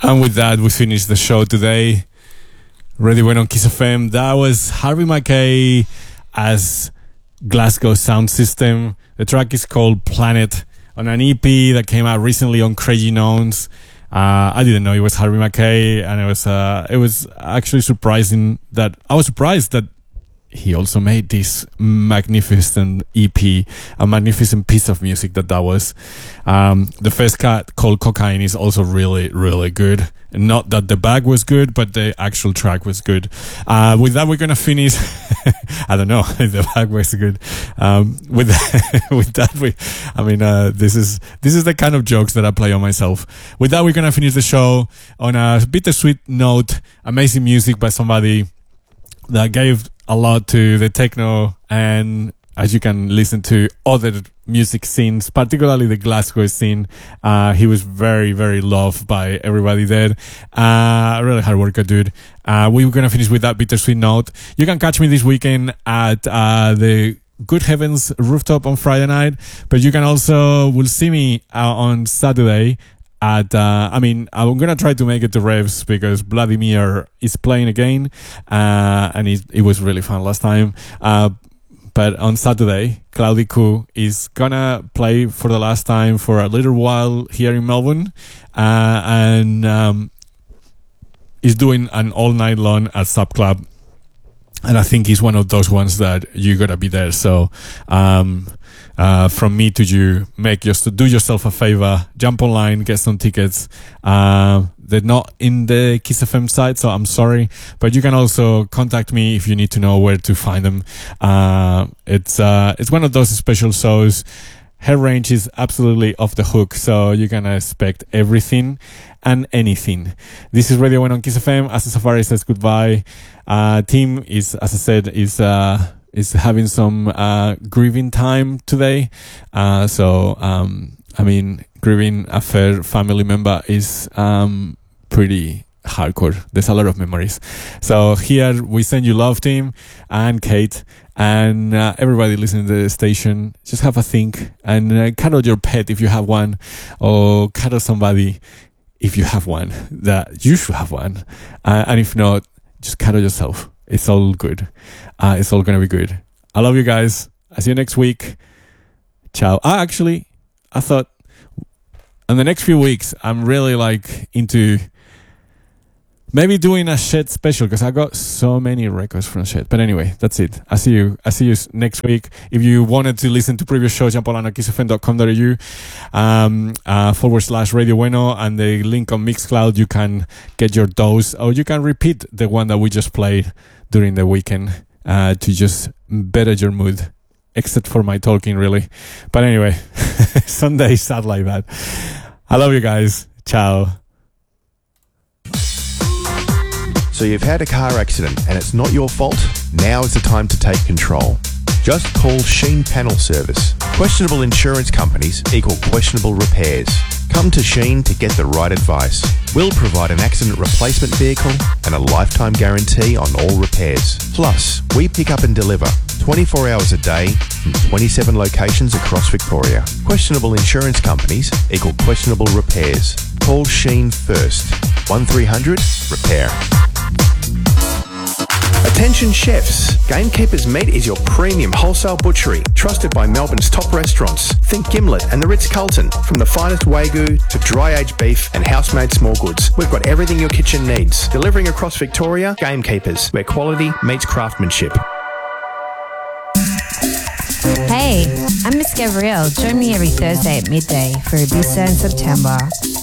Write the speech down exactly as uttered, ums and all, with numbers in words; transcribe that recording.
And with that, we finish the show today. Radio Bueno on Kiss F M. That was Harvey Mackay as Glasgow Sound System. The track is called Planet, on an E P that came out recently on Crazy Knowns. Uh, I didn't know it was Harvey Mackay, and it was uh, it was actually surprising that I was surprised that he also made this magnificent E P, a magnificent piece of music that that was. Um, the first cut called Cocaine is also really, really good. Not that the bag was good, but the actual track was good. Uh, with that, we're going to finish. I don't know if the bag was good. Um, with, with that, we, I mean, uh, this is, this is the kind of jokes that I play on myself. With that, we're going to finish the show on a bittersweet note. Amazing music by somebody that gave a lot to the techno, and as you can listen to other music scenes, particularly the Glasgow scene, uh, he was very, very loved by everybody there. Uh, really hard worker, dude. Uh, we were going to finish with that bittersweet note. You can catch me this weekend at, uh, the Good Heavens rooftop on Friday night, but you can also, will see me uh, on Saturday at, uh, I mean, I'm going to try to make it to Revs because Vladimir is playing again, uh, and it, it was really fun last time. Uh, but on Saturday, Cloudy Coup is gonna play for the last time for a little while here in Melbourne, uh, and, um, is doing an all night long at Sub Club. And I think he's one of those ones that you gotta be there. So, um, uh, from me to you, make just do yourself a favor, jump online, get some tickets. Uh, they're not in the Kiss F M site, so I'm sorry, but you can also contact me if you need to know where to find them. Uh, it's, uh, it's one of those special shows. Her range is absolutely off the hook, so you can expect everything and anything. This is Radio One on Kiss F M. As Safari says goodbye. Uh, team is, as I said, is, uh, is having some, uh, grieving time today. Uh, so, um, I mean, grieving a fair family member is, um, pretty hardcore. There's a lot of memories. So here we send you love, team, and Kate, and uh, everybody listening to the station. Just have a think and uh, cuddle your pet if you have one, or cuddle somebody if you have one that you should have one. Uh, and if not, just cuddle yourself. It's all good. Uh, it's all gonna be good. I love you guys. I'll see you next week. Ciao. Ah, actually, I thought in the next few weeks, I'm really like into maybe doing a Shed special, because I got so many records from Shed. But anyway, that's it. I see you. I see you next week. If you wanted to listen to previous shows, jump on kiss f m dot com dot a u um, uh, forward slash Radio Bueno, and the link on Mixcloud. You can get your dose, or you can repeat the one that we just played during the weekend uh, to just better your mood. Except for my talking, really. But anyway, Sunday is sad like that. I love you guys. Ciao. So you've had a car accident and it's not your fault? Now is the time to take control. Just call Sheen Panel Service. Questionable insurance companies equal questionable repairs. Come to Sheen to get the right advice. We'll provide an accident replacement vehicle and a lifetime guarantee on all repairs. Plus, we pick up and deliver twenty-four hours a day from twenty-seven locations across Victoria. Questionable insurance companies equal questionable repairs. Call Sheen first. one three hundred repair. Attention chefs, Gamekeeper's Meat is your premium wholesale butchery, trusted by Melbourne's top restaurants. Think Gimlet and the Ritz-Carlton. From the finest Wagyu to dry-aged beef and house-made small goods, we've got everything your kitchen needs. Delivering across Victoria, Gamekeepers, where quality meets craftsmanship. Hey, I'm Miss Gabrielle. Join me every Thursday at midday for Ibiza in September.